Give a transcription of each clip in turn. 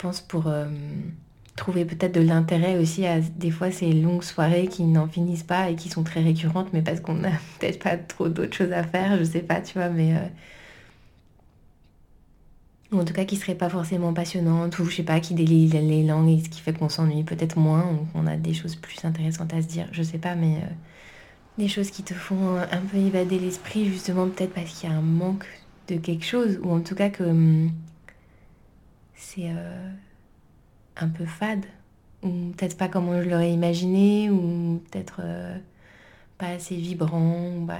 pense, pour trouver peut-être de l'intérêt aussi à des fois ces longues soirées qui n'en finissent pas et qui sont très récurrentes, mais parce qu'on n'a peut-être pas trop d'autres choses à faire, je sais pas, tu vois, mais... ou en tout cas qui seraient pas forcément passionnantes, ou je sais pas, qui délient les langues et ce qui fait qu'on s'ennuie peut-être moins, ou qu'on a des choses plus intéressantes à se dire, je sais pas, mais des choses qui te font un peu évader l'esprit, justement, peut-être parce qu'il y a un manque de quelque chose, ou en tout cas que c'est un peu fade, ou peut-être pas comme je l'aurais imaginé, ou peut-être pas assez vibrant, bah,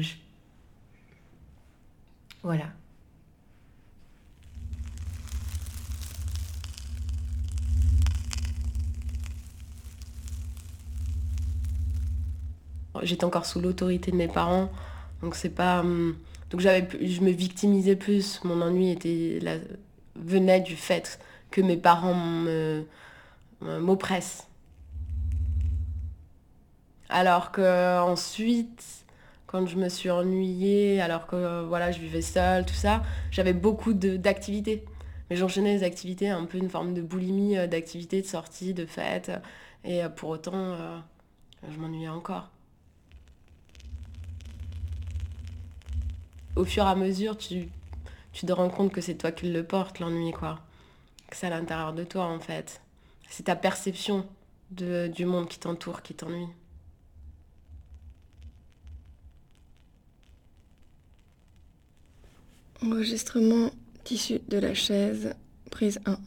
voilà. J'étais encore sous l'autorité de mes parents, donc c'est pas... donc je me victimisais plus. Mon ennui venait du fait que mes parents m'oppressent. Alors que ensuite, quand je me suis ennuyée, alors que voilà, je vivais seule, tout ça, j'avais beaucoup d'activités. Mais j'enchaînais les activités, un peu une forme de boulimie d'activités, de sorties, de fêtes. Et pour autant, je m'ennuyais encore. Au fur et à mesure, tu te rends compte que c'est toi qui le portes, l'ennui, quoi. Que c'est à l'intérieur de toi, en fait. C'est ta perception du monde qui t'entoure, qui t'ennuie. Enregistrement tissu de la chaise, prise 1.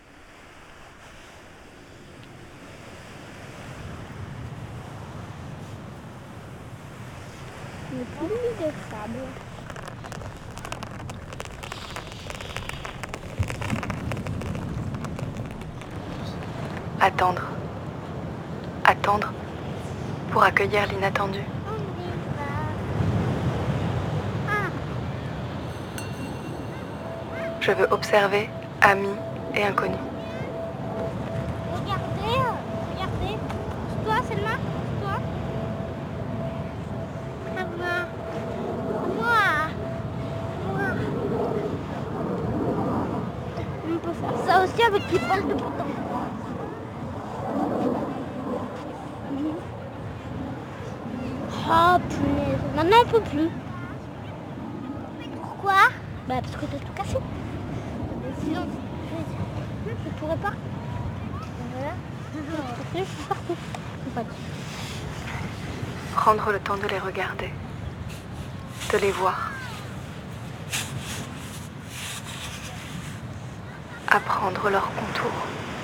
Le pluie de sable. Attendre. Attendre pour accueillir l'inattendu. Je veux observer amis et inconnus. Regardez, regardez. C'est toi, Selma? C'est toi? Ah, moi. On peut faire ça aussi avec les balles de bouton. Oh punaise, maintenant on peut plus. Pourquoi? Bah parce que t'as tout cassé. Sinon, je pourrais pas. Voilà. Je suis partout. Prendre le temps de les regarder, de les voir. Apprendre leurs contours.